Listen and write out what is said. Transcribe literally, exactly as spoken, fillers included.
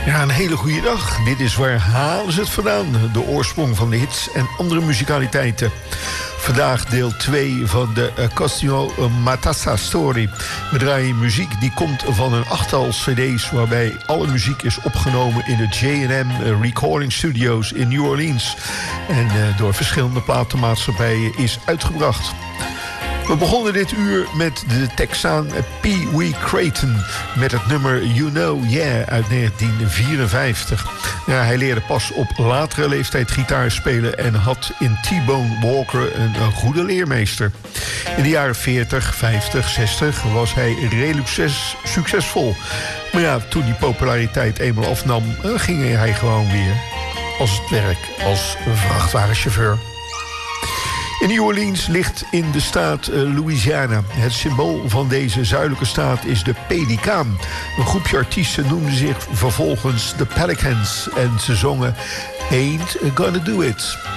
Ja, een hele goede dag. Dit is Waar halen ze het vandaan? De oorsprong van de hits en andere muzikaliteiten. Vandaag deel twee van de uh, Cosimo Matassa Story. We draaien muziek die komt van een achttal cd's... waarbij alle muziek is opgenomen in de J en M Recording Studios in New Orleans. En uh, door verschillende platenmaatschappijen is uitgebracht. We begonnen dit uur met de Texaan Pee Wee Crayton... met het nummer You Know Yeah uit negentien vierenvijftig. Ja, hij leerde pas op latere leeftijd gitaar spelen... en had in T-Bone Walker een, een goede leermeester. In de jaren veertig, vijftig, zestig was hij redelijk succes, succesvol. Maar ja, toen die populariteit eenmaal afnam... ging hij gewoon weer als het werk als vrachtwagenchauffeur. In New Orleans ligt in de staat Louisiana. Het symbool van deze zuidelijke staat is de pelikaan. Een groepje artiesten noemde zich vervolgens de Pelicans en ze zongen Ain't Gonna Do It.